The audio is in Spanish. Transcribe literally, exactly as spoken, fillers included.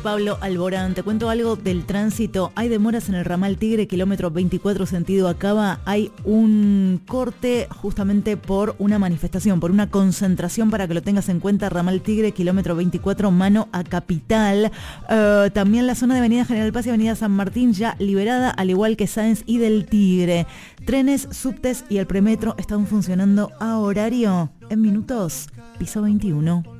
Pablo Alborán. Te cuento algo del tránsito. Hay demoras en el ramal Tigre, kilómetro veinticuatro, sentido Acaba. Hay un corte justamente por una manifestación, por una concentración, para que lo tengas en cuenta. Ramal Tigre, kilómetro veinticuatro, mano a Capital. Uh, también la zona de Avenida General Paz y Avenida San Martín ya liberada, al igual que Sáenz y del Tigre. Trenes, subtes y el premetro están funcionando a horario. En minutos, piso veintiuno.